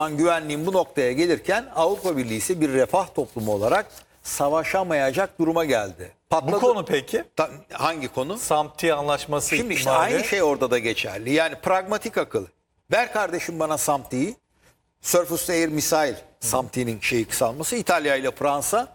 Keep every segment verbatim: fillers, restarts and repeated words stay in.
güvenliğin bu noktaya gelirken Avrupa Birliği ise bir refah toplumu olarak savaşamayacak duruma geldi. Patladı. Bu konu peki? Ta- hangi konu? Samti Anlaşması Şimdi işte ihtimali. aynı şey orada da geçerli. Yani pragmatik akıl. Ver kardeşim bana Samti'yi. Surface to Air Missile Samti'nin şeyi kısalması. İtalya ile Fransa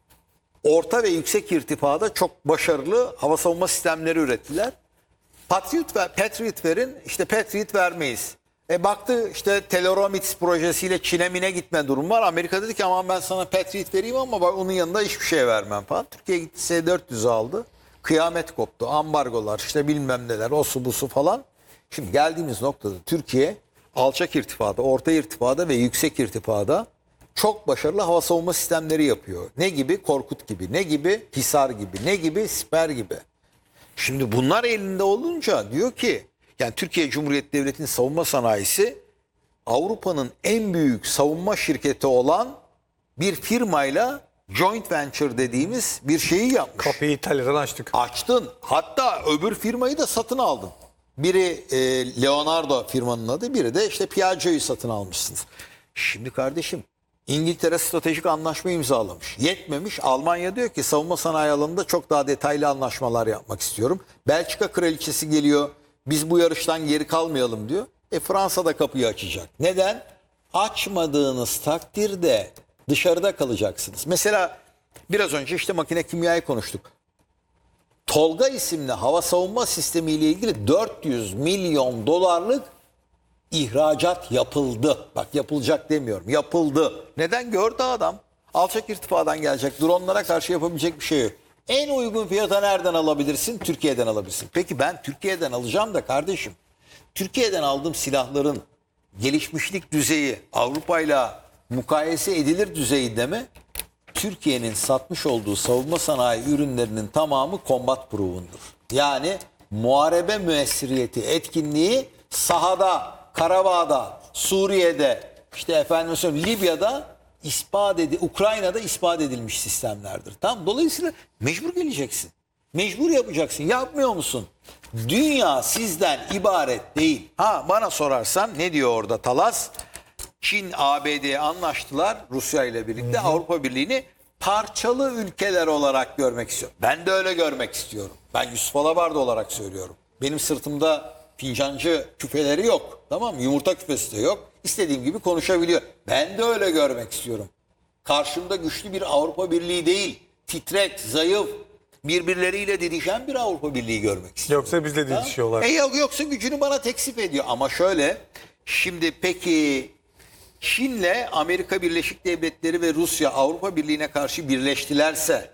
orta ve yüksek irtifada çok başarılı hava savunma sistemleri ürettiler. Patriot, ver, Patriot verin, işte Patriot vermeyiz. E baktı işte Teleromitz projesiyle Çin'e mine gitme durum var. Amerika dedi ki aman ben sana Patriot vereyim ama bak onun yanında hiçbir şey vermem falan. Türkiye gitti S dört yüz aldı. Kıyamet koptu. Ambargolar işte bilmem neler, o su bu su falan. Şimdi geldiğimiz noktada Türkiye alçak irtifada, orta irtifada ve yüksek irtifada çok başarılı hava savunma sistemleri yapıyor. Ne gibi? Korkut gibi, ne gibi? Hisar gibi, ne gibi? Siper gibi. Şimdi bunlar elinde olunca diyor ki yani Türkiye Cumhuriyeti Devleti'nin savunma sanayisi Avrupa'nın en büyük savunma şirketi olan bir firmayla joint venture dediğimiz bir şeyi yapmış. Kapıyı İtalya'dan açtık. Açtın. Hatta öbür firmayı da satın aldın. Biri e, Leonardo firmanın adı, biri de işte Piaggio'yu satın almışsınız. Şimdi kardeşim İngiltere stratejik anlaşma imzalamış. Yetmemiş. Almanya diyor ki savunma sanayi alanında çok daha detaylı anlaşmalar yapmak istiyorum. Belçika kraliçesi geliyor. Biz bu yarıştan geri kalmayalım diyor. E Fransa da kapıyı açacak. Neden? Açmadığınız takdirde dışarıda kalacaksınız. Mesela biraz önce işte makine kimyayı konuştuk. Tolga isimli hava savunma sistemi ile ilgili dört yüz milyon dolarlık ihracat yapıldı. Bak yapılacak demiyorum. Yapıldı. Neden? Gördü adam. Alçak irtifadan gelecek. Dronlara karşı yapabilecek bir şey yok. En uygun fiyata nereden alabilirsin? Türkiye'den alabilirsin. Peki ben Türkiye'den alacağım da kardeşim. Türkiye'den aldığım silahların gelişmişlik düzeyi Avrupa'yla mukayese edilir düzeyde mi? Türkiye'nin satmış olduğu savunma sanayi ürünlerinin tamamı combat proven'dur. Yani muharebe müessiriyeti, etkinliği sahada, Karabağ'da, Suriye'de, işte efendim söyleyeyim Libya'da ispat edi, Ukrayna'da ispat edilmiş sistemlerdir. Tamam, dolayısıyla mecbur geleceksin. Mecbur yapacaksın. Yapmıyor musun? Dünya sizden ibaret değil. Ha bana sorarsan ne diyor orada Talas? Çin, A B D anlaştılar Rusya ile birlikte. Hı hı. Avrupa Birliği'ni parçalı ülkeler olarak görmek istiyor. Ben de öyle görmek istiyorum. Ben Yusuf Alabarda olarak söylüyorum. Benim sırtımda fincancı küpeleri yok. Tamam mı? Yumurta küpesi de yok. İstediğim gibi konuşabiliyor. Ben de öyle görmek istiyorum. Karşımda güçlü bir Avrupa Birliği değil, titrek, zayıf, birbirleriyle didişen bir Avrupa Birliği görmek istiyorum. Yoksa bizle didişiyorlar. E yok, yoksa gücünü bana teksif ediyor. Ama şöyle, şimdi peki Çin'le Amerika Birleşik Devletleri ve Rusya Avrupa Birliği'ne karşı birleştilerse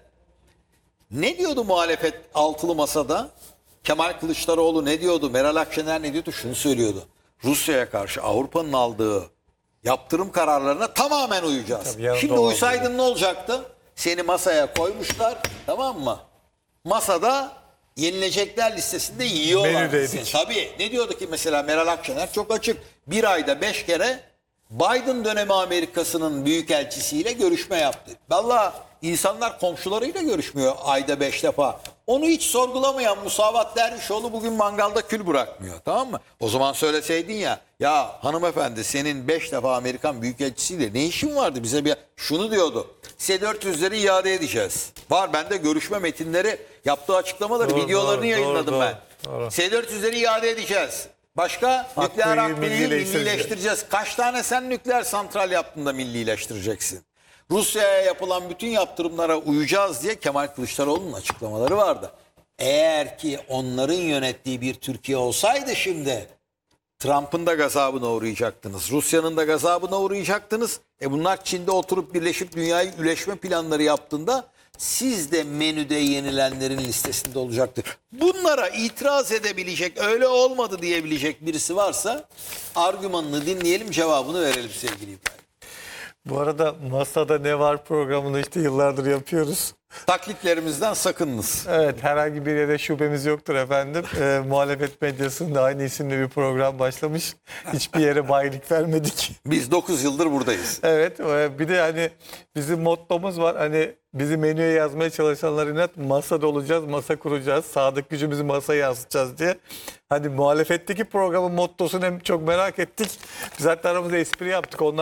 ne diyordu muhalefet altılı masada? Kemal Kılıçdaroğlu ne diyordu? Meral Akşener ne diyordu? Şunu söylüyordu. Rusya'ya karşı Avrupa'nın aldığı yaptırım kararlarına tamamen uyacağız. Tabii, şimdi uysaydın ne olacaktı? Seni masaya koymuşlar, tamam mı? Masada yenilecekler listesinde yiyorlar. Tabii. Ne diyordu ki mesela Meral Akşener? Çok açık. Bir ayda beş kere Biden dönemi Amerika'sının büyükelçisiyle görüşme yaptı. Vallahi insanlar komşularıyla görüşmüyor ayda beş defa. Onu hiç sorgulamayan Musavat Dervişoğlu bugün mangalda kül bırakmıyor. Tamam mı? O zaman söyleseydin ya, ya hanımefendi senin beş defa Amerikan büyükelçisiyle ne işin vardı, bize bir şunu diyordu. S dört yüzleri iade edeceğiz. Var bende görüşme metinleri, yaptığı açıklamaları, doğru, videolarını doğru, yayınladım doğru, ben. Doğru. S dört yüzleri iade edeceğiz. Başka? Nükleer hakkıyı millileştireceğiz. Kaç tane sen nükleer santral yaptın da millileştireceksin? Rusya'ya yapılan bütün yaptırımlara uyacağız diye Kemal Kılıçdaroğlu'nun açıklamaları vardı. Eğer ki onların yönettiği bir Türkiye olsaydı şimdi Trump'ın da gazabına uğrayacaktınız. Rusya'nın da gazabına uğrayacaktınız. E bunlar Çin'de oturup birleşip dünyayı üleşme planları yaptığında siz de menüde yenilenlerin listesinde olacaktır. Bunlara itiraz edebilecek, öyle olmadı diyebilecek birisi varsa argümanını dinleyelim, cevabını verelim sevgili İbrahim. Bu arada Masada Ne Var programını işte yıllardır yapıyoruz. Taklitlerimizden sakınınız. Evet, herhangi bir yere şubemiz yoktur efendim. E, muhalefet medyasında aynı isimli bir program başlamış. Hiçbir yere bayilik vermedik. Biz dokuz yıldır buradayız. Evet, bir de hani bizim mottomuz var. Hani bizi menüye yazmaya çalışanlar inat masada olacağız, masa kuracağız. Sağdaki gücümüzü masaya yansıtacağız diye. Hani muhalefetteki programın mottosunu hem çok merak ettik. Biz hatta aramızda espri yaptık. Onlar